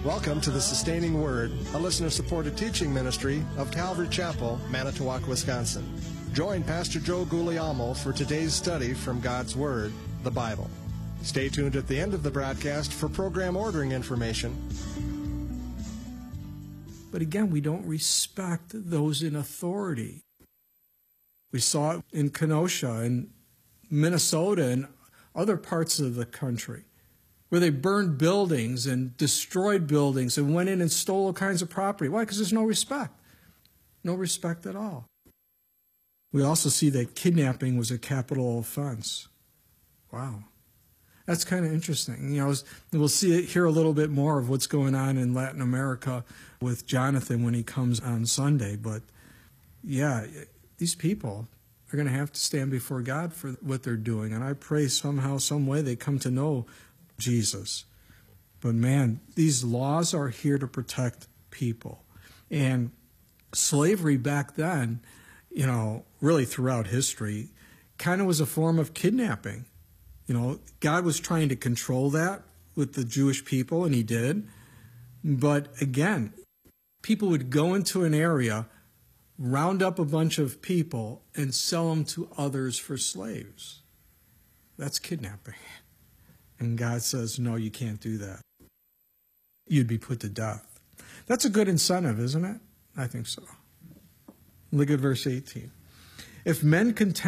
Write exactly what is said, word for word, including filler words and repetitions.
Welcome to the Sustaining Word, a listener-supported teaching ministry of Calvary Chapel, Manitowoc, Wisconsin. Join Pastor Joe Guglielmo for today's study from God's Word, the Bible. Stay tuned at the end of the broadcast for program ordering information. But again, we don't respect those in authority. We saw it in Kenosha and Minnesota and other parts of the country, where they burned buildings and destroyed buildings and went in and stole all kinds of property. Why? Because there's no respect. No respect at all. We also see that kidnapping was a capital offense. Wow. That's kind of interesting. You know, we'll see hear a little bit more of what's going on in Latin America with Jonathan when he comes on Sunday. But yeah, these people are going to have to stand before God for what they're doing. And I pray somehow, some way they come to know Jesus. But man, these laws are here to protect people. And slavery back then, you know, really throughout history, kind of was a form of kidnapping. You know, God was trying to control that with the Jewish people, and he did. But again, people would go into an area, round up a bunch of people, and sell them to others for slaves. That's kidnapping. And God says, no, you can't do that. You'd be put to death. That's a good incentive, isn't it? I think so. Look at verse eighteen. If men contend